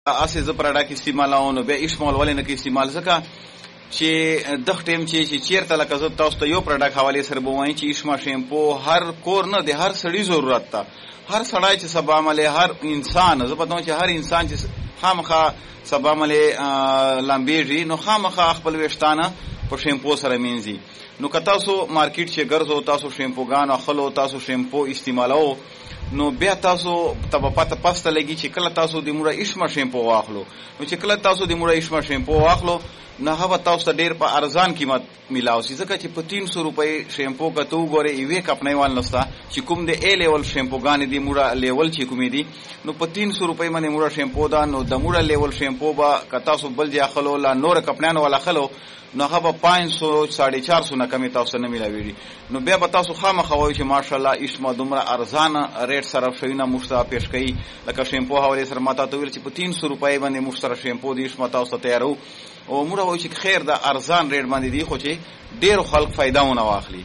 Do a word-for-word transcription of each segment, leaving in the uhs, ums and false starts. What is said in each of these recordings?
اسې زه پروډکټ استعمالوم نو بیا اشمول ولې نه کې استعمال ځکه چې دغه ټیم چې چیرته لکه زه تاسو ته یو پروډکټ حواله سره به وایم چې اشما شیمپو هر کور نه د هر سړي ضرورت ته هر سړی چې سبا عمله هر انسان زه پته چې هر انسان چې خامخا سبا عمله لامبېږي نو خامخا خپل وشتانه په شیمپو سره مینځي نو که تاسو مارکیټ چې ګرځو تاسو شیمپوګان اخلو تاسو شیمپو استعمالو نو بیا تاسو ته پته پسته لګي چې کله تاسو د موړه اشما شیمپو واخلو نو چې کله تاسو د موړه اشما شیمپو واخلو نه هغه تاسو ته ډیر په ارزان قیمت ملاو شي ځکه چې په تین سو روپۍ شیمپو کته وګوره ایوې کپنۍ وال نستا چې کوم د ا لیول شیمپوګان دي موړه لیول چې کومې دي نو په تین سو روپۍ باندې موړه شیمپو دا نو د موړه لیول شیمپو با که تاسو بل ځای خلو لا نور کپنان ولا خلو نو هغه پانچ سو ساڑھے چار سو نه کمی تاسو نه ملاوي نو بیا به تاسو خامخا وایي چې ماشاءالله اشما دومره ارزان ریټ سره شوینه مشته پیش کوي لکه شیمپو حواله سره ماته ته ویل چې په تین سو روپۍ باندې مشتره شیمپو دی اشما تاسو تیارو او موږ وایو چې خیر د ارزان ریټ باندې دی خو چې ډیر خلک فائدہ ونه واخلي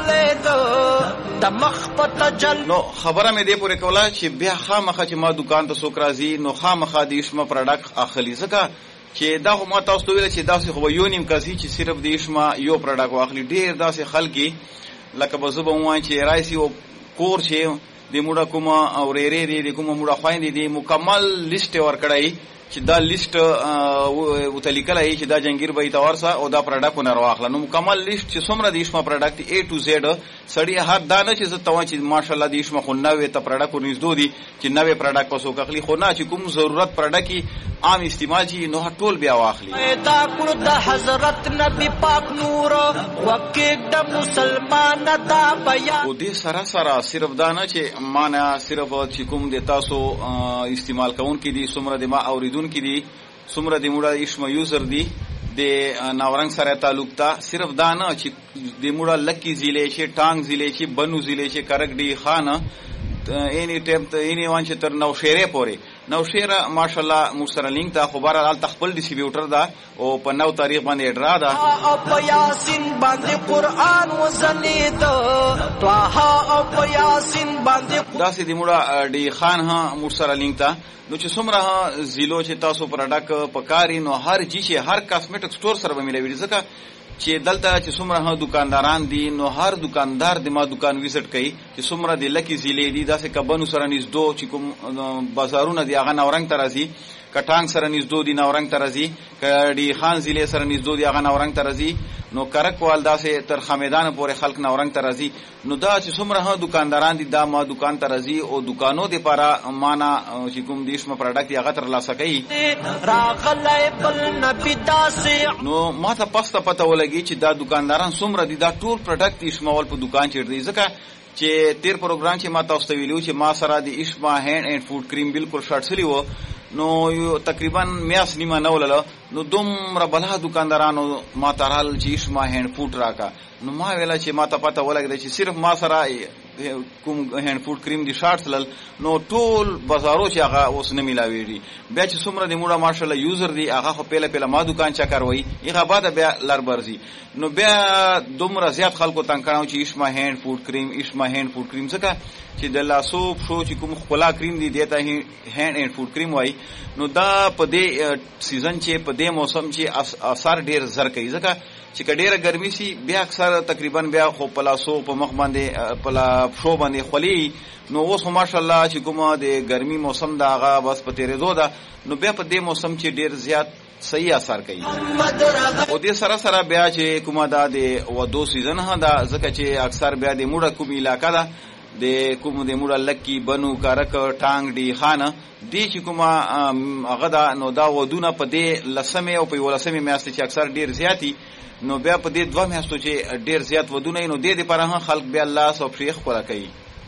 نو خبره مې دې پورې کوله چې بیا خامخا چې ما دکان ته څوک راځي نو خامخا د اشما پروډکټ اخلي ځکه چې دا خو ما تاسو ته ویل چې داسې خو یو نیم کسي چې صرف د اشما یو پروډکټ واخلي ډیر داسې خلک لکه به زه به وایم چې رایسي او کور چې د موډه کومه او ریری دی د کومه موډه خويندې دی مکمل لیست ورکړی چې دا لیست او تلیکلای چې دا جنگیر به تورسه او دا پروډکټ نه راخله نو مکمل لیست چې څومره د اشما پروډکټ A to Z سړی هر دانه چې زه توا چې ماشاءالله د اشما خو نوې ته پروډکټ ورنځدو دي چې نوې پروډکټ پسو کخلی خو نه چې کوم ضرورت پروډکټ عام استعمال شي نو ټول بیا واخلي دا کړه د حضرت نبی پاک نور وکړه د مسلمان دا بیا او دې سره سره صرف دانه چې معنا صرف چې کوم د تاسو استعمال کوون کې دي څومره د ما اوریدون کې دي څومره د موړه اشما یوزر دي د ناورنګ سره تعلق تا صرف دانه چې د موړه لکی ضلع شي ټانګ ضلع شي بنو ضلع شي کرک دی خانه اینی ټیم ته اینی وان چې تر نو شیره پورې نو شیره ماشاءالله مسره لینک تا خبر ال تخپل ډیسټریبیوټر دا او په نو تاریخ باندې اډرا دا او په یاسین باندې قران وزلید طه او په یاسین باندې دا سې د موړه ډی خان ها مسره لینک تا نو چې څومره زیلو چې تاسو پروډکټ پکاري نو هر چی چې هر کاسمیټک سٹور سره به ملوي ځکه چې دلته چې څومره دکانداران دي نو هر دکاندار د ما دکان وزټ کوي چې څومره د لکی زیلې دي داسې کبنو سره نږدې چې کوم بازارونه دي هغه نورنګ ترازی کټانګ سره نږدې دي نورنګ ترازی کډي خان زیلې سره نږدې دي هغه نورنګ ترازی نو کرکوال داسې تر خمیدان پورې خلک نورنګ ترازی نو دا چې څومره دکانداران دي دا ما دکان ترازی او دکانو د لپاره معنا چې کوم دیش ما پروډکټ هغه تر لاسه کوي راغلای بل نبی داسې نو ما ته پسته پته ولګي چې دا دکانداران څومره دي دا ټول پروډکټ اشماول په دکان چیر دي ځکه چې تیر پروګرام چې ما تاسو ته ویلو چې ما سره د اشما هاند اینڈ فود کریم بالکل شارټ سلی وو نو تقریبا میاس نیمه نه ولله نو دومره بلها دکاندارانو ما ترال چې اشما هاند فود راکا نو ما ویلا چې ما ته پته ولګی چې صرف ما سره کوم هاند فود کریم دي شارټ لل نو ټول بازارو چې هغه اوس نه ملاويږي بیا چې څومره د موړه ماشاءالله یوزر دي هغه خو پیله پیله ما دکان چکر وای هغه بعد بیا لربرزي نو بیا دومره زیات خلکو تنگ کړو چې اشما هاند فود کریم اشما هاند فود کریم څخه چې د لاسو شو چې کوم خلا کریم دي دیتا هاند اینڈ فود کریم وای نو دا په دې سیزن چې په دې موسم چې اثر ډیر زر کوي ځکه چې کډیره ګرمي سي بیا اکثر تقریبا بیا خو پلاسو په مخ باندې پلا شو باندې خولي نو اوس ماشاءالله چې کومه د ګرمي موسم دا هغه بس په تیرې زو ده نو بیا په دې موسم چې ډیر زیات صحیح اثر کوي او دې سره سره بیا چې کومه دا د ودو سیزن ها دا ځکه چې اکثر بیا د موړه کوم علاقہ ده د کوم د موړه لکی بنو کارک ټانګ دی خانه دی چې کومه هغه دا نو دا ودونه په دې لسمه او په ولسمه میاشتې چې اکثر ډیر زیاتی نو بیا په دې دوه میاشتو چې ډیر زیات ودونه نو دې لپاره خلک بیا الله سو شیخ کولا کوي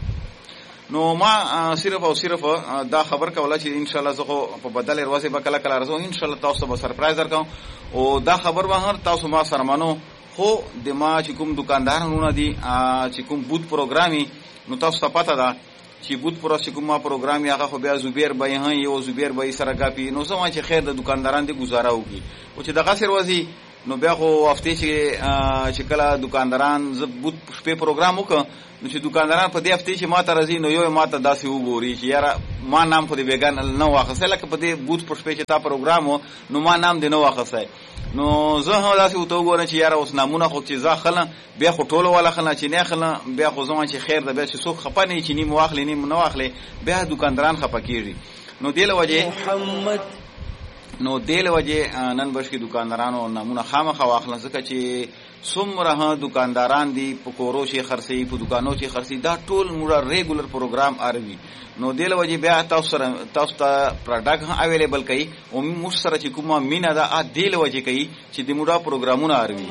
نو ما صرف او صرف دا خبر کوله چې ان شاء الله زه په بدل ورځې به کله کله راځم ان شاء الله تاسو به سرپرایز درکوم او دا خبر به هر تاسو ما سره مانو خو د ما چې کوم دکاندارونه دي چې کوم بوت پروګرامي نو تاسو ته پته ده چې بوت پر چې کومه پروګرام هغه خو بیا زبیر به هي یو زبیر به سره غاپی نو زما چې خیر د دکانداران دي گزاره وکي او چې دغه سر وځي نو بیا خو هفتې چې چې کله دکانداران زه بوت شپې پروګرام وکړم نو چې دکانداران په دې هفتې چې ما ته راځي نو یو ما ته داسې وګوري چې یاره ما نام خو دې بېګا نه واخیستی لکه په دې بوت په شپې چې تا پروګرام و نو ما نام دې نه واخیستی نو زه هم داسې ورته وګورم چې یاره اوس نامونه خو چې زه خلم بیا خو ټولو والا خلم چې نه خلم بیا خو زه چې خیر ده بیا چې څوک خفه نه وي چې نیم واخلې نیم نه واخلې بیا دکانداران خفه کېږي نو دې له وجې نو دې له وجې نن بش کې دکاندارانو نامونه خامخا واخلم ځکه چې څومره دکانداران دي په کورو چې خرڅوي په دکانو چې خرڅوي دا ټول موږ ریګولر پروګرام اروي نو دې له وجې بیا تاسو سره تاسو ته پروډکټ هم اویلیبل کوي او موږ سره چې کومه مینه ده ا دې له وجې کوي چې د موږ پروګرامونه اروي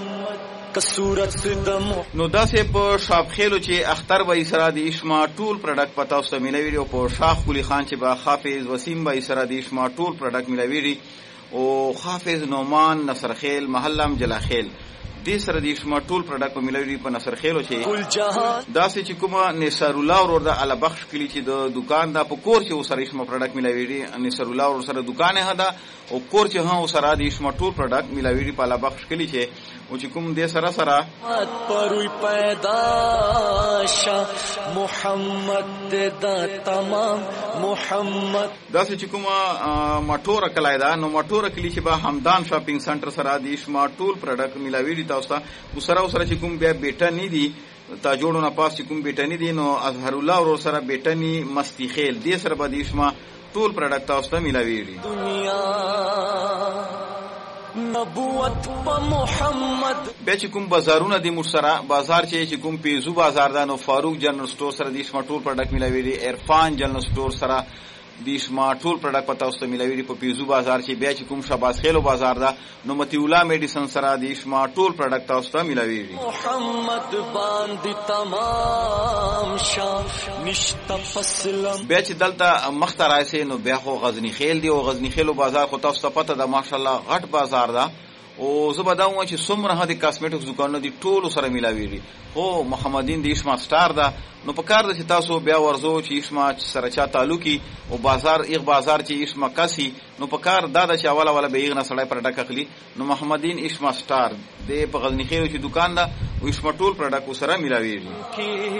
نو داسې په شاپ خېلو چې اختر به سره د اشما ټول پروډکټ پتا اوس ملوي او په شاخ کلی خان چې با حافظ وسیم به سره د اشما ټول پروډکټ ملوي او حافظ نومان نصر خیل محلم جلا خیل دې سره د اشما ټول پروډکټ په ملوي په نصر خیلو چې داسې چې کومه نصر الله ور د اعلی بخش کلی چې د دکان دا په کور چې سره اشما پروډکټ ملوي نصر الله ور سره دکان هدا او کور چې هم سره د اشما ټول پروډکټ ملوي په اعلی بخش کلی چې او چې کوم دې سره سره پروي پیدا شاه محمد د تمام محمد داسې چې کومه مټوره کلای دا نو مټوره کلی چې به همدان شاپینګ سنټر سره د اشما ټول پروډکټ ملوي تاسو ته وسره وسره چې کوم بیا بیٹا نه دي تا جوړو نه پاس چې کوم بیٹا نه دي نو اظهر الله ور سره بیٹا ني مستی خیل دې سره به د اشما ټول پروډکټ تاسو ته ملوي دنیا نبوت په محمد بیا چې کوم بازارونه د مرسره بازار چې کوم پیزو بازار دا نو فاروق جنرال سٹور سره د اشما ټول پروډکټ ملوي دي عرفان جنرال سٹور سره د اشما ټول پروډکټ پتا اوس ته ملوي دي په پیزو بازار چې بیا چې کوم شاباس خیلو بازار دا نو متی الله میډیسن سره د اشما ټول پروډکټ اوس ته ملوي دي محمد باندې تمام شاه نشته فصل بیا چې دلته مخته راځي نو بیا خو غزنی خیل دی او غزنی خیلو بازار خو تاسو ته پته ده ماشاءالله غټ بازار ده او زه به دا وایم چې څومره د کاسمیټکس دکانونه دي ټولو سره ملاوي دي خو محمدین د اشما سٹار ده نو په کار ده چې تاسو بیا ورزو چې اشما سره چا تعلقي او بازار ایغ بازار چې اشما کاسي نو په کار دا ده چې اوله ولا به ایغ نه سړی پروډکټ اخلي نو محمدین اشما سٹار د په غزنی خیلو چې دکان ده او اشما ټول پروډکټ سره ملاوي دي